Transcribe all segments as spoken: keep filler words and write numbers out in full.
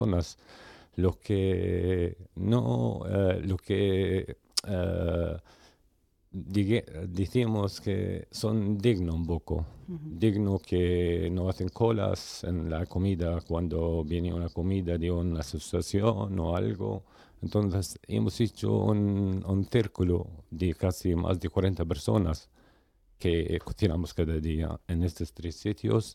personas, lo que no, eh, lo que eh, digue- decimos que son dignos un poco, Ujú. digno que no hacen colas en la comida cuando viene una comida de una asociación o algo. Entonces hemos hecho un, un círculo de casi más de cuarenta personas que cocinamos cada día en estos tres sitios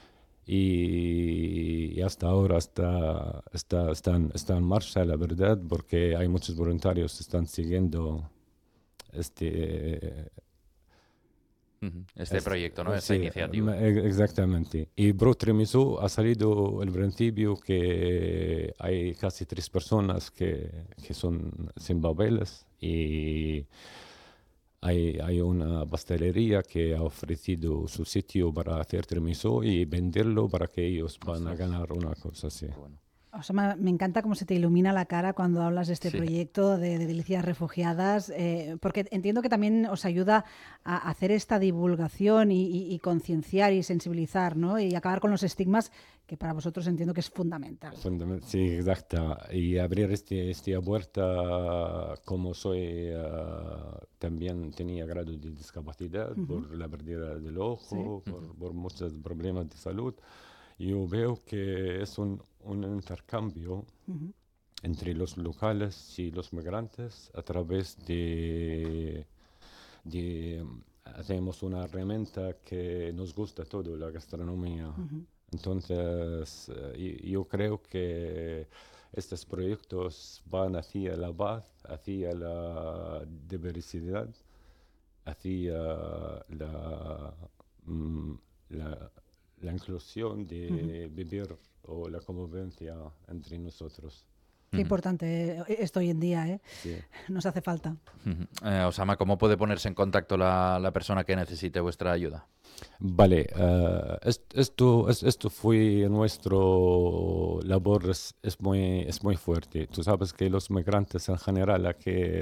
y, y hasta ahora está, está, está, en, está en marcha, la verdad, porque hay muchos voluntarios que están siguiendo este, Ujú. Este este, proyecto, ¿no? Esta sí, iniciativa. em, e- exactamente. Y Bro Tiramisú ha salido al principio que hay casi tres personas que, que son zimbabuelas y hay, hay una pastelería que ha ofrecido su sitio para hacer tiramisú y venderlo para que ellos van a Ostras, ganar una cosa así. qué bueno. O sea, me, me encanta cómo se te ilumina la cara cuando hablas de este Sí. proyecto de, de Delicias Refugiadas, eh, porque entiendo que también os ayuda a hacer esta divulgación y, y- y concienciar y sensibilizar, ¿no? Y acabar con los estigmas, que para vosotros entiendo que es fundamental. Fundament- Sí, exacto. Y abrir este, esta puerta, como soy, ah, también tenía grado de discapacidad Ujú. por la pérdida del Sí. ojo, por, Ujú. por muchos problemas de salud. Yo veo que es un, un intercambio Ujú. entre los locales y los migrantes a través de, de, mm, hacemos una herramienta que nos gusta todo, la gastronomía. Ujú. Entonces, eh, y- yo creo que estos proyectos van hacia la paz, hacia la diversidad, hacia la, mm, la, la inclusión Ujú. de vivir o la convivencia entre nosotros. Qué Ujú. importante eh, esto hoy en día, ¿eh? Sí. Nos hace falta. Ujú. Eh, Osama, ¿cómo puede ponerse en contacto la, la persona que necesite vuestra ayuda? Vale, eh, es- esto, es- esto fue nuestro labor, es, es muy, es muy fuerte. Tú sabes que los migrantes en general aquí eh,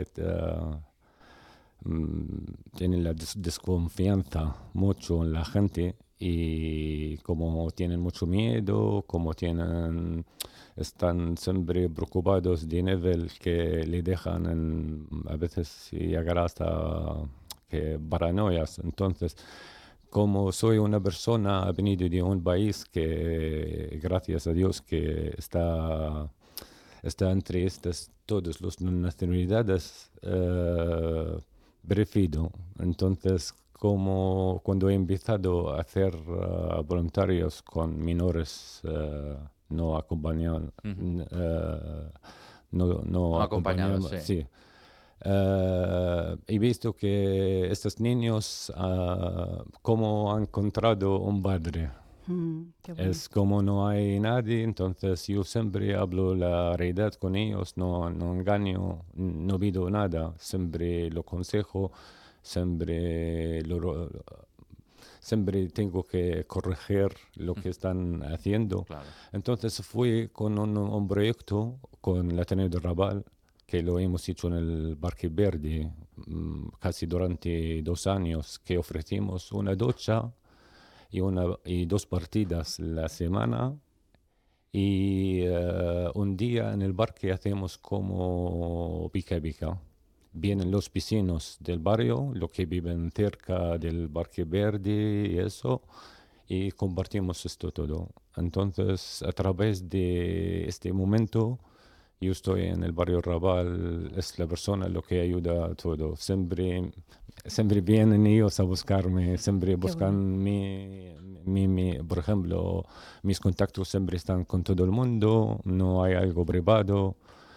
mm, tienen la des- desconfianza mucho en la gente y como tienen mucho miedo, como tienen, están siempre preocupados de nivel que le dejan en- a veces llegar hasta que paranoias. Entonces, como soy una persona, ha venido de un país que, gracias a Dios, que está, está entre estas, todas las nacionalidades, eh, prefiero. Entonces, como cuando he empezado a hacer eh, voluntarios con menores eh, no acompañados, Ujú. no, no No acompañados, acompañados, sí. sí. Eh, he visto que estos niños, ah, como han encontrado un padre. Mm, qué bueno. Es como no hay nadie, entonces yo siempre hablo la realidad con ellos, no, no engaño, no pido nada, siempre lo aconsejo, siempre, lo, ro- siempre tengo que corregir lo que están haciendo. Claro. Entonces fui con un, un proyecto con la Ateneo de Raval, que lo hemos hecho en el Parque Verde, mm, casi durante dos años, que ofrecimos una ducha y, una, y dos partidas la semana. Y eh, un día en el parque hacemos como pica pica. Vienen los vecinos del barrio, los que viven cerca del Parque Verde y eso, y compartimos esto todo. Entonces, a través de este momento, yo estoy en el barrio Raval, es la persona lo que ayuda a todo. Siempre, siempre vienen ellos a buscarme, siempre Qué bueno. buscan mi, mi, mi- por ejemplo, mis contactos siempre están con todo el mundo, no hay algo privado,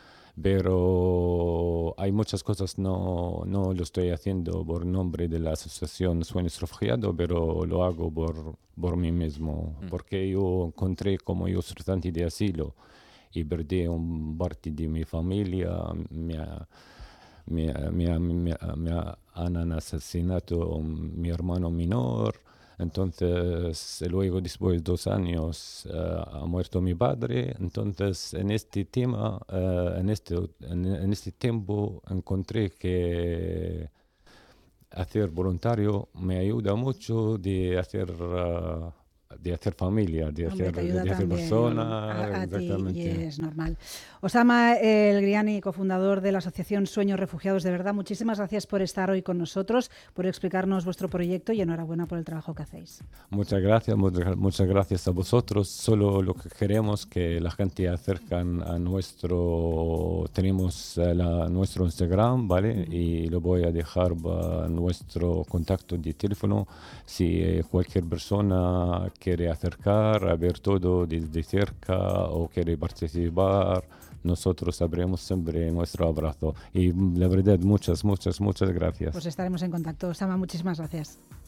pero hay muchas cosas no, no lo estoy haciendo por nombre de la Asociación Sueños Refugiados, pero lo hago por, por mí mismo, Mm. porque yo encontré como yo solicitante de asilo y perdí un parte de mi familia, me, ha- me, ha- me, ha- me, ha- me ha- han asesinado a mi hermano menor, entonces luego después de dos años eh, ha muerto mi padre, entonces en este tema, eh, en, este, en, en este tiempo encontré que hacer voluntario me ayuda mucho de hacer, uh, de hacer familia, de Hombre, hacer, te ayuda de hacer también personas, a, a ti y exactamente. es normal. Osama El Griani, cofundador de la Asociación Sueños Refugiados, de verdad, muchísimas gracias por estar hoy con nosotros, por explicarnos vuestro proyecto y enhorabuena por el trabajo que hacéis. Muchas gracias, muchas, muchas gracias a vosotros. Solo lo que queremos que la gente acercan a nuestro, tenemos eh, la, nuestro Instagram, ¿vale? Uh-huh. Y lo voy a dejar uh, nuestro contacto de teléfono. Si eh, cualquier persona quiere acercar, a ver todo desde cerca o quiere participar, nosotros abrimos siempre nuestro abrazo. Y la verdad, muchas, muchas, muchas gracias. Pues estaremos en contacto. Osama, muchísimas gracias.